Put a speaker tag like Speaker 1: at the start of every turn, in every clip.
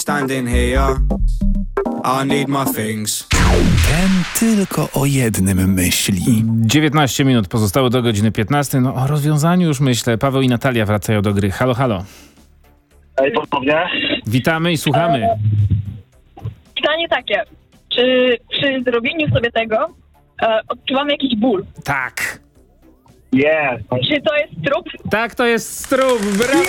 Speaker 1: standing here. I need my things.
Speaker 2: Ten tylko o jednym myśli.
Speaker 3: 19 minut pozostało do godziny 15. No o rozwiązaniu już myślę. Paweł i Natalia wracają do gry. Halo, halo.
Speaker 4: Hej, ponownie.
Speaker 3: Witamy i słuchamy.
Speaker 5: Pytanie takie, czy przy zrobieniu sobie tego odczuwamy jakiś ból?
Speaker 3: Tak.
Speaker 4: Jest.
Speaker 5: Czy to jest trup?
Speaker 3: Tak, to jest strób. Brawo!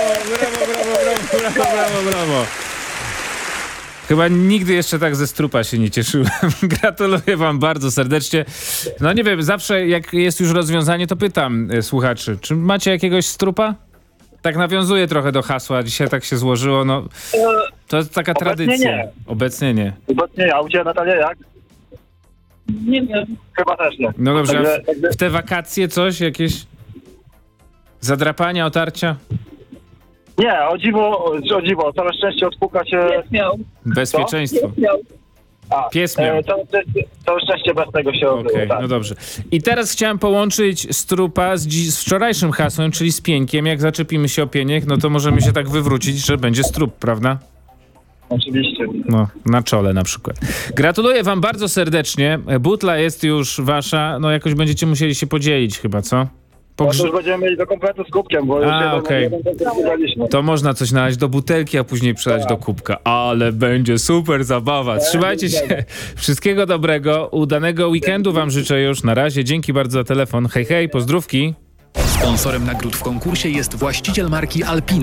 Speaker 3: Brawo. Chyba nigdy jeszcze tak ze strupa się nie cieszyłem. Gratuluję wam bardzo serdecznie. No nie wiem, zawsze jak jest już rozwiązanie, to pytam słuchaczy, czy macie jakiegoś strupa? Tak nawiązuje trochę do hasła, dzisiaj tak się złożyło, no to jest taka tradycja.
Speaker 4: Nie.
Speaker 3: Obecnie nie.
Speaker 4: Obecnie nie, a u ciebie, Natalia, jak?
Speaker 5: Nie wiem.
Speaker 4: Chyba też nie.
Speaker 3: No dobrze,
Speaker 4: Także-
Speaker 3: w te wakacje coś, jakieś zadrapania, otarcia?
Speaker 4: Nie, o dziwo, całe szczęście odpuka cię.
Speaker 5: Pies miał.
Speaker 3: Bezpieczeństwo.
Speaker 5: Pies miał.
Speaker 3: Pies miał.
Speaker 4: Całe szczęście bez tego się odbyło.
Speaker 3: Okej,
Speaker 4: Tak.
Speaker 3: no dobrze. I teraz chciałem połączyć strupa z wczorajszym hasłem, czyli z pieńkiem. Jak zaczepimy się o pieniek, no to możemy się tak wywrócić, że będzie strup, prawda?
Speaker 4: Oczywiście.
Speaker 3: No, na czole na przykład. Gratuluję wam bardzo serdecznie. Butla jest już wasza. No jakoś będziecie musieli się podzielić chyba, co?
Speaker 4: No to już będziemy mieli do kompletu z kubkiem, bo już
Speaker 3: okej.
Speaker 4: jeden zbieraliśmy.
Speaker 3: To można coś nalać do butelki, a później przelać do kubka. Ale będzie super zabawa. Trzymajcie się. Wszystkiego dobrego. Udanego weekendu wam życzę już. Na razie. Dzięki bardzo za telefon. Hej, hej, pozdrówki.
Speaker 2: Sponsorem nagród w konkursie jest właściciel marki Alpina.